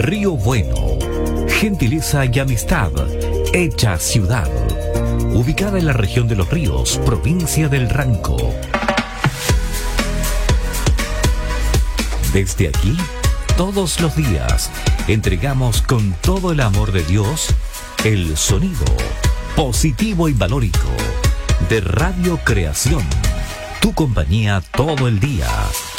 Río Bueno, gentileza y amistad hecha ciudad. Ubicada en la región de Los Ríos, provincia del Ranco. Desde aquí, todos los días, entregamos con todo el amor de Dios el sonido positivo y valórico de Radio Creación. Tu compañía todo el día.